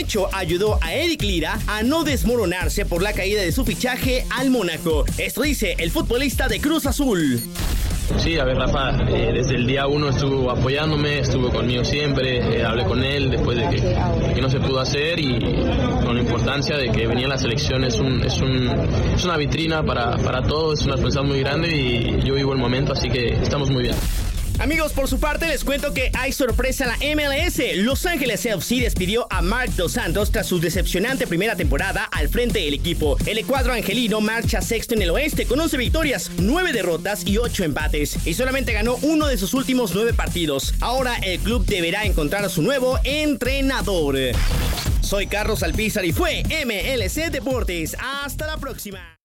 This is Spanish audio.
hecho ayudó a Eric Lira a no desmoronarse por la caída de su fichaje al Mónaco. Esto dice el futbolista de Cruz Azul. Sí, a ver, Rafa, desde el día 1 estuvo apoyándome, estuvo conmigo siempre, hablé con él después de que no se pudo hacer y con la importancia de que venía la selección es una vitrina para todos, es una responsabilidad muy grande y yo vivo el momento, así que estamos muy bien. Amigos, por su parte les cuento que hay sorpresa en la MLS. Los Ángeles FC despidió a Marc Dos Santos tras su decepcionante primera temporada al frente del equipo. El cuadro angelino marcha sexto en el oeste con 11 victorias, 9 derrotas y 8 empates. Y solamente ganó uno de sus últimos 9 partidos. Ahora el club deberá encontrar a su nuevo entrenador. Soy Carlos Alpizar y fue MLC Deportes. Hasta la próxima.